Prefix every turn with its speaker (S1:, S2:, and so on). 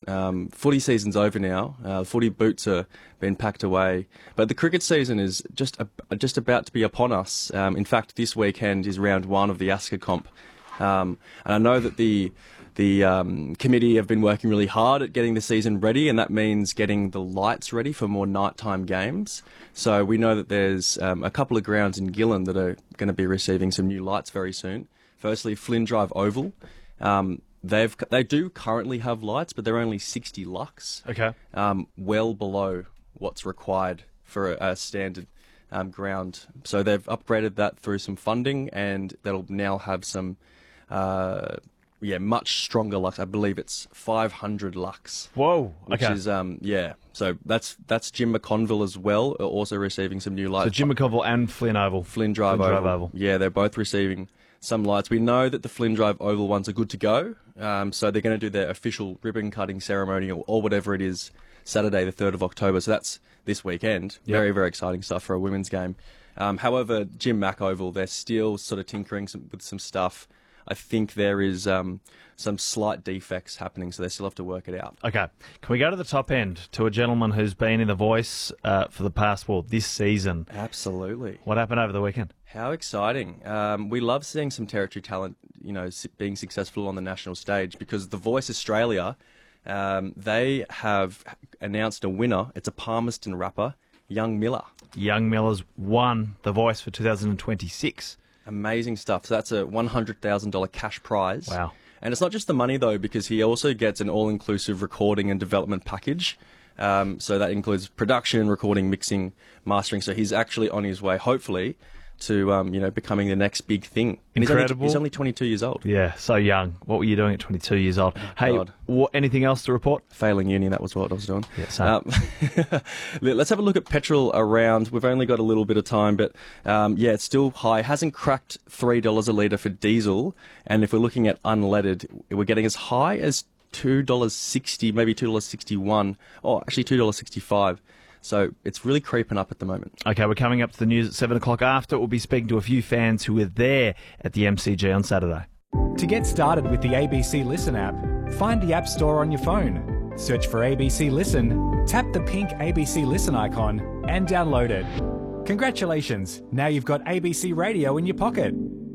S1: Footy season's over now. Footy boots are being packed away, but the cricket season is just about to be upon us. In fact, this weekend is round 1 of the ASCA comp, and I know that the committee have been working really hard at getting the season ready, and that means getting the lights ready for more nighttime games. So we know that there's a couple of grounds in Gillen that are going to be receiving some new lights very soon. Firstly, Flynn Drive Oval. They do currently have lights, but they're only 60 lux.
S2: Okay.
S1: Well below what's required for a standard ground. So they've upgraded that through some funding, and that'll now have some much stronger lux. I believe it's 500 lux.
S2: Whoa.
S1: Which is So that's Jim McConville as well, also receiving some new lights.
S2: So Jim McConville and Flynn Oval.
S1: Flynn Drive Oval. Yeah, they're both receiving some lights. We know that the Flynn Drive Oval ones are good to go, so they're going to do their official ribbon cutting ceremony or whatever it is Saturday, the 3rd of October. So that's this weekend.
S2: Yep.
S1: Very, very exciting stuff for a women's game. However, Jim Mack Oval, they're still sort of tinkering with some stuff. I think there is some slight defects happening, so they still have to work it out.
S2: Okay. Can we go to the top end, to a gentleman who's been in The Voice for the past, this season?
S1: Absolutely.
S2: What happened over the weekend?
S1: How exciting. We love seeing some territory talent, being successful on the national stage, because The Voice Australia, they have announced a winner. It's a Palmerston rapper, Young Miller.
S2: Young Miller's won The Voice for 2026.
S1: Amazing stuff. So that's a $100,000 cash prize.
S2: Wow.
S1: And it's not just the money, though, because he also gets an all-inclusive recording and development package. So that includes production, recording, mixing, mastering. So he's actually on his way, hopefully, to becoming the next big thing. And
S2: Incredible.
S1: He's only 22 years old.
S2: Yeah, so young. What were you doing at 22 years old? Hey,
S1: God.
S2: Anything else to report?
S1: Failing uni, that was what I was doing.
S2: Yeah, same.
S1: Let's have a look at petrol around. We've only got a little bit of time, but it's still high. Hasn't cracked $3 a litre for diesel. And if we're looking at unleaded, we're getting as high as $2.60, maybe $2.61, or actually $2.65. So it's really creeping up at the moment.
S2: Okay, we're coming up to the news at 7 o'clock after. We'll be speaking to a few fans who were there at the MCG on Saturday.
S3: To get started with the ABC Listen app, find the App Store on your phone. Search for ABC Listen, tap the pink ABC Listen icon, and download it. Congratulations, now you've got ABC Radio in your pocket.